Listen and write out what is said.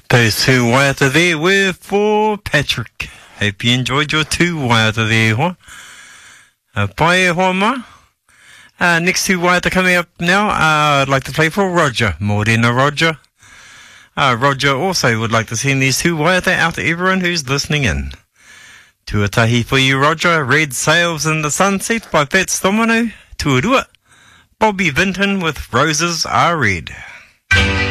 Those two waiata there were for Patrick. Hope you enjoyed your two waiata there, hoa. Pai e hoa ma. Next two waiata coming up now, I'd like to play for Roger. Morena Roger. Roger also would like to send these two waiata out to everyone who's listening in. Tuatahi for you, Roger. Red Sails in the Sunset by Pat Stomano. Tuarua. Bobby Vinton with Roses Are Red.